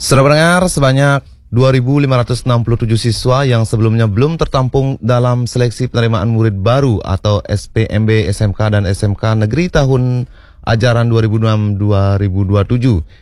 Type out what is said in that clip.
Saudara pendengar, sebanyak 2.567 siswa yang sebelumnya belum tertampung dalam seleksi penerimaan murid baru atau SPMB, SMK, dan SMK Negeri tahun ajaran 2006-2027